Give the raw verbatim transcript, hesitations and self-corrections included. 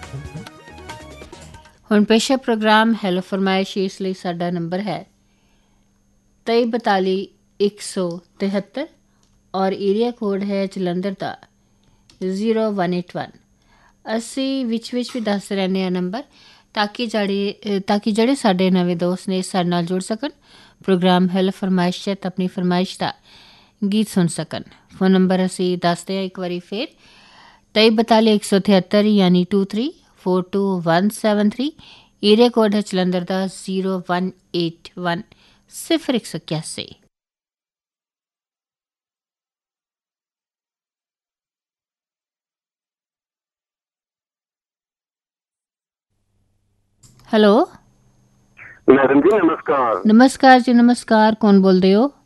ਹੁਣ ਪੇਸ਼ਾ programme hello ਫਰਮਾਇਸ਼। ਇਸ ਲਈ ਸਾਡਾ ਨੰਬਰ ਹੈ ਤੇਈ ਬਤਾਲੀ ਇੱਕ ਸੌ ਤਿਹੱਤਰ ਔਰ ਏਰੀਆ ਕੋਡ ਹੈ ਜਲੰਧਰ ਦਾ ਜ਼ੀਰੋ ਵਨ ਏਟ ਵਨ। ਅਸੀਂ ਵਿੱਚ ਵਿੱਚ ਵੀ ਦੱਸ ਰਹਿੰਦੇ ਹਾਂ ਨੰਬਰ, ਤਾਂ ਕਿ ਜਿਹੜੇ ਤਾਂ ਕਿ ਜਿਹੜੇ ਸਾਡੇ ਨਵੇਂ ਦੋਸਤ ਨੇ ਸਾਡੇ ਨਾਲ ਜੁੜ ਸਕਣ, ਪ੍ਰੋਗਰਾਮ ਹੈਲੋ ਫਰਮਾਇਸ਼ 'ਚ ਆਪਣੀ ਫਰਮਾਇਸ਼ ਦਾ ਗੀਤ ਸੁਣ ਸਕਣ। ਫੋਨ ਨੰਬਰ ਅਸੀਂ ਦੱਸਦੇ ਹਾਂ ਇੱਕ ਵਾਰੀ ਫਿਰ, ਤੇਈ ਬਤਾਲੀ ਇੱਕ ਸੌ ਤਿਹੱਤਰ ਯਾਨੀ two three four two one seven three. Area code ਹੈ ਜਲੰਧਰ ਦਾ ਜ਼ੀਰੋ ਵਨ ਏਟ ਵਨ, ਸਿਫਰ ਇੱਕ ਸੌ ਇक्यासी। ਹੈਲੋ ਮੈਡਮ ਜੀ ਨਮਸਕਾਰ। ਨਮਸਕਾਰ ਜੀ, ਨਮਸਕਾਰ। ਕੌਣ ਬੋਲਦੇ ਹੋ?